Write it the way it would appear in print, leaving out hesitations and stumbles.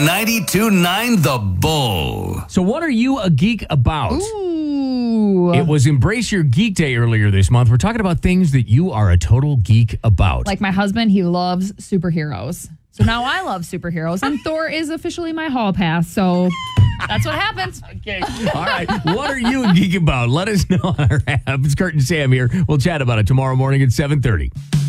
92.9 The Bull. So what are you a geek about? Ooh. It was Embrace Your Geek Day earlier this month. We're talking about things that you are a total geek about. Like my husband, he loves superheroes. So now I love superheroes, and Thor is officially my hall pass. So that's what happens. Okay. All right. What are you a geek about? Let us know on our app. It's Kurt and Sam here. We'll chat about it tomorrow morning at 7:30.